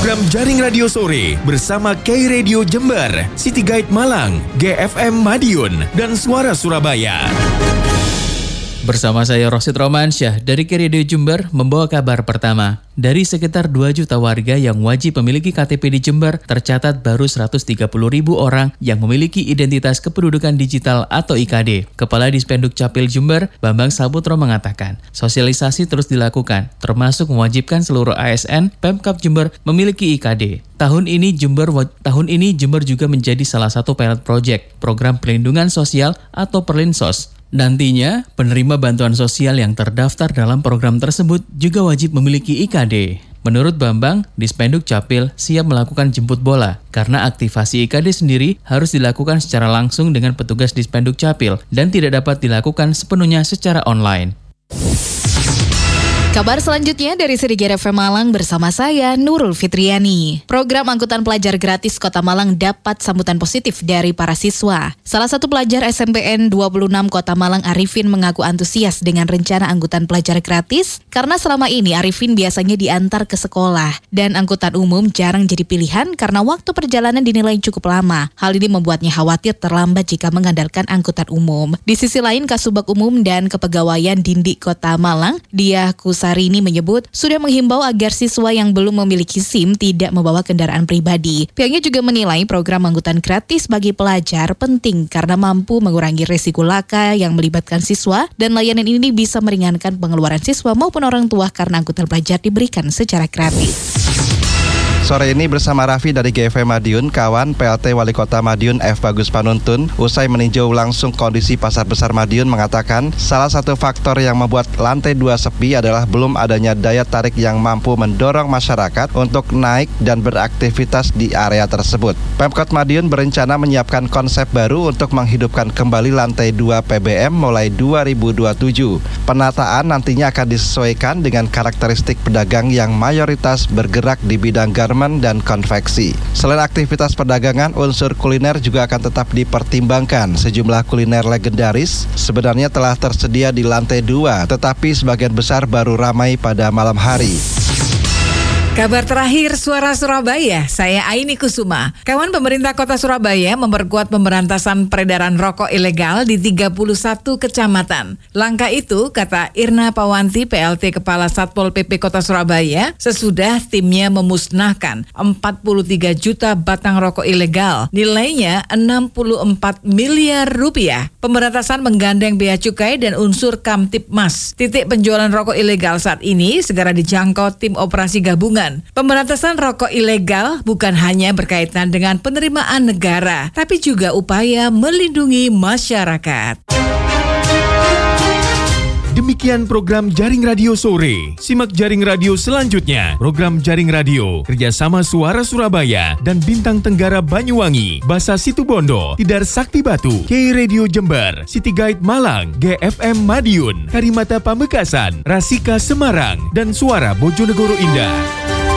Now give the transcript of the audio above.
program Jaring Radio Sore bersama K-Radio Jember, City Guide Malang, GFM Madiun, dan Suara Surabaya. Bersama saya Rosid Romansyah dari K-Radio Jember membawa kabar pertama. Dari sekitar 2 juta warga yang wajib memiliki KTP di Jember, tercatat baru 130.000 orang yang memiliki identitas kependudukan digital atau IKD. Kepala Dispenduk Capil Jember, Bambang Saputro mengatakan, sosialisasi terus dilakukan, termasuk mewajibkan seluruh ASN Pemkab Jember memiliki IKD. Tahun ini Jember juga menjadi salah satu pilot project program perlindungan sosial atau Perlinsos. Nantinya, penerima bantuan sosial yang terdaftar dalam program tersebut juga wajib memiliki IKD. Menurut Bambang, Dispenduk Capil siap melakukan jemput bola karena aktivasi IKD sendiri harus dilakukan secara langsung dengan petugas Dispenduk Capil dan tidak dapat dilakukan sepenuhnya secara online. Kabar selanjutnya dari Serigara FM Malang bersama saya, Nurul Fitriani. Program angkutan pelajar gratis Kota Malang dapat sambutan positif dari para siswa. Salah satu pelajar SMPN 26 Kota Malang, Arifin, mengaku antusias dengan rencana angkutan pelajar gratis karena selama ini Arifin biasanya diantar ke sekolah dan angkutan umum jarang jadi pilihan karena waktu perjalanan dinilai cukup lama. Hal ini membuatnya khawatir terlambat jika mengandalkan angkutan umum. Di sisi lain, Kasubag Umum dan Kepegawaian Dindik Kota Malang, Diah Kusarini, menyebut sudah menghimbau agar siswa yang belum memiliki SIM tidak membawa kendaraan pribadi. Pihaknya juga menilai program angkutan gratis bagi pelajar penting karena mampu mengurangi risiko laka yang melibatkan siswa dan layanan ini bisa meringankan pengeluaran siswa maupun orang tua karena angkutan pelajar diberikan secara gratis. Sore ini bersama Raffi dari GFM Madiun, kawan PLT Wali Kota Madiun F. Bagus Panuntun, usai meninjau langsung kondisi Pasar Besar Madiun mengatakan salah satu faktor yang membuat lantai 2 sepi adalah belum adanya daya tarik yang mampu mendorong masyarakat untuk naik dan beraktivitas di area tersebut. Pemkot Madiun berencana menyiapkan konsep baru untuk menghidupkan kembali lantai 2 PBM mulai 2027. Penataan nantinya akan disesuaikan dengan karakteristik pedagang yang mayoritas bergerak di bidang garmen dan konveksi. Selain aktivitas perdagangan, unsur kuliner juga akan tetap dipertimbangkan. Sejumlah kuliner legendaris sebenarnya telah tersedia di lantai 2, tetapi sebagian besar baru ramai pada malam hari. Kabar terakhir Suara Surabaya, saya Aini Kusuma. Kawan pemerintah Kota Surabaya memperkuat pemberantasan peredaran rokok ilegal di 31 kecamatan. Langkah itu, kata Irna Pawanti, PLT Kepala Satpol PP Kota Surabaya, sesudah timnya memusnahkan 43 juta batang rokok ilegal, nilainya 64 miliar rupiah. Pemberantasan menggandeng Bea Cukai dan unsur Kamtipmas. Titik penjualan rokok ilegal saat ini segera dijangkau tim operasi gabungan. Pemberantasan rokok ilegal bukan hanya berkaitan dengan penerimaan negara, tapi juga upaya melindungi masyarakat. Demikian program Jaring Radio Sore. Simak Jaring Radio selanjutnya. Program Jaring Radio kerjasama Suara Surabaya dan Bintang Tenggara Banyuwangi, Basa Situbondo, Tidar Sakti Batu, K-Radio Jember, City Guide Malang, GFM Madiun, Karimata Pamekasan, Rasika Semarang, dan Suara Bojonegoro Indah.